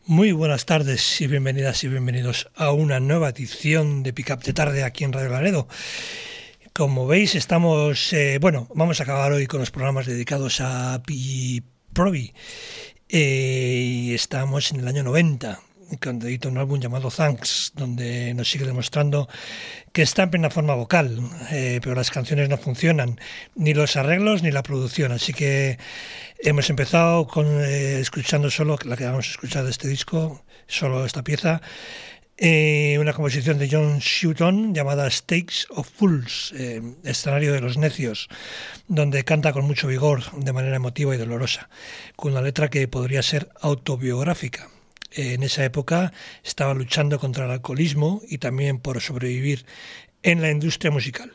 Muy buenas tardes y bienvenidas y bienvenidos a una nueva edición de Pick Up de Tarde aquí en Radio Laredo. Como veis, vamos a acabar hoy con los programas dedicados a Provi. Y estamos en el año 90, cuando edita un álbum llamado Thanks, donde nos sigue demostrando que está en plena forma vocal, pero las canciones no funcionan, ni los arreglos ni la producción, así que hemos empezado escuchando solo la que vamos a escuchar de este disco, solo esta pieza, una composición de John Sutton llamada Stakes of Fools, escenario de los necios, donde canta con mucho vigor, de manera emotiva y dolorosa, con una letra que podría ser autobiográfica. En esa época estaba luchando contra el alcoholismo y también por sobrevivir en la industria musical.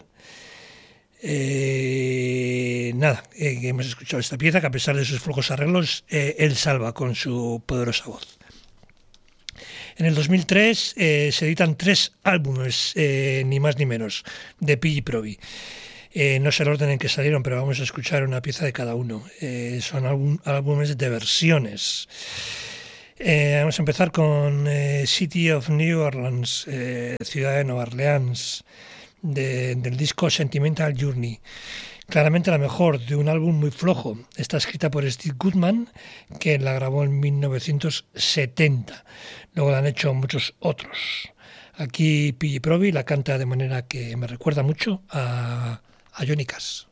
Hemos escuchado esta pieza que a pesar de sus flojos arreglos, él salva con su poderosa voz. En el 2003 se editan 3 álbumes, ni más ni menos, de P.J. Provi. No sé el orden en que salieron, pero vamos a escuchar una pieza de cada uno. Son álbumes de versiones. Vamos a empezar con City of New Orleans, ciudad de Nueva Orleans, del disco Sentimental Journey. Claramente la mejor, de un álbum muy flojo. Está escrita por Steve Goodman, que la grabó en 1970. Luego la han hecho muchos otros. Aquí P.J. Provi la canta de manera que me recuerda mucho a Johnny Cash.